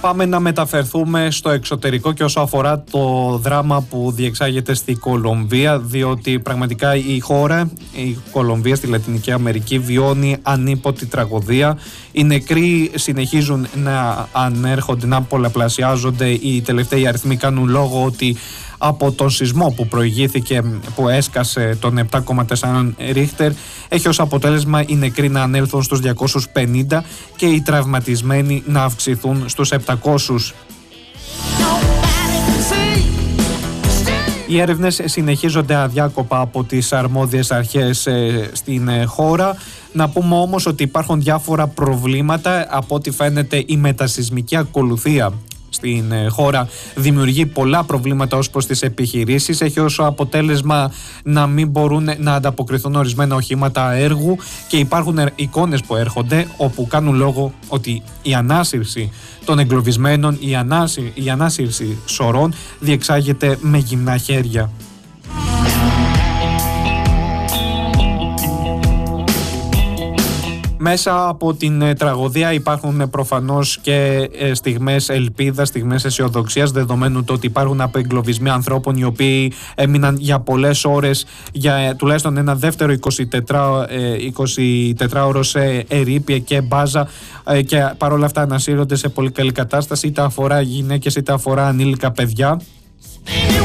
Πάμε να μεταφερθούμε στο εξωτερικό και όσο αφορά το δράμα που διεξάγεται στη Κολομβία, διότι πραγματικά η χώρα, η Κολομβία στη Λατινική Αμερική, βιώνει ανίποτη τραγωδία. Οι νεκροί συνεχίζουν να ανέρχονται, να πολλαπλασιάζονται. Οι τελευταίοι αριθμοί κάνουν λόγο ότι από τον σεισμό που προηγήθηκε, που έσκασε τον 7,4 Ρίχτερ, έχει ως αποτέλεσμα οι νεκροί να ανέλθουν στους 250 και οι τραυματισμένοι να αυξηθούν στους 700. Οι έρευνες συνεχίζονται αδιάκοπα από τις αρμόδιες αρχές στην χώρα. Να πούμε όμως ότι υπάρχουν διάφορα προβλήματα. Από ό,τι φαίνεται η μετασεισμική ακολουθία στην χώρα δημιουργεί πολλά προβλήματα ως προς τις επιχειρήσεις. Έχει ως αποτέλεσμα να μην μπορούν να ανταποκριθούν ορισμένα οχήματα έργου και υπάρχουν εικόνες που έρχονται όπου κάνουν λόγο ότι η ανάσυρση των εγκλωβισμένων, η ανάσυρση σωρών διεξάγεται με γυμνά χέρια. Μέσα από την τραγωδία υπάρχουν προφανώς και στιγμές ελπίδας, στιγμές αισιοδοξίας, δεδομένου το ότι υπάρχουν απεγκλωβισμοί ανθρώπων οι οποίοι έμειναν για πολλές ώρες, για τουλάχιστον ένα δεύτερο 24ωρο σε ερείπια και μπάζα, και παρόλα αυτά ανασύρονται σε πολύ καλή κατάσταση, είτε αφορά γυναίκες είτε αφορά ανήλικα παιδιά.